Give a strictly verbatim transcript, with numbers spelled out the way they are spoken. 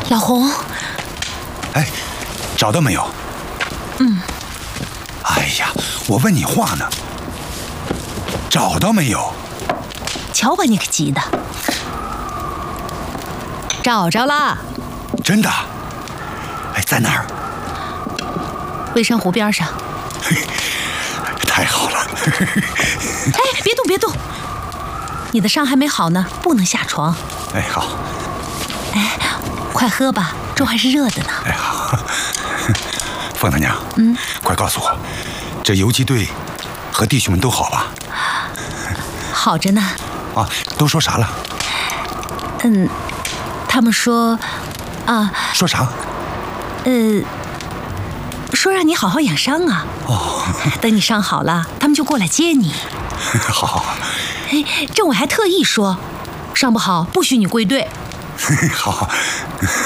老洪， 哎，找到没有？ 嗯。 哎呀，我问你话呢，找到没有？ 瞧把你给急的！找着了。 真的？哎，在哪儿？ 微山湖边上。 太好了！ 哎，别动别动，你的伤还没好呢，不能下床。 哎，好。 哎，快喝吧，粥还是热的呢。 哎，好。凤大娘， 嗯， 快告诉我，这游击队和弟兄们都好吧？ 好着呢。 啊，都说啥了？ 嗯，他们说，啊， 说啥？ 呃，说让你好好养伤啊。 哦， 等你伤好了，他们就过来接你。 好好好。 哎，政委还特意说，伤不好不许你归队。 好好。